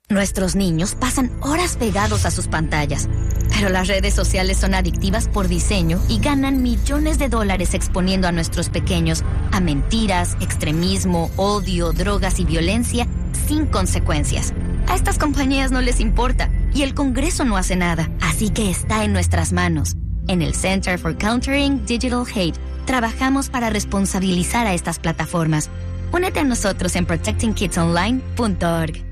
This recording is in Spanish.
Nuestros niños pasan horas pegados a sus pantallas, pero las redes sociales son adictivas por diseño y ganan millones de dólares exponiendo a nuestros pequeños a mentiras, extremismo, odio, drogas y violencia sin consecuencias. A estas compañías no les importa y el Congreso no hace nada, así que está en nuestras manos. En el Center for Countering Digital Hate, trabajamos para responsabilizar a estas plataformas. Únete a nosotros en protectingkidsonline.org.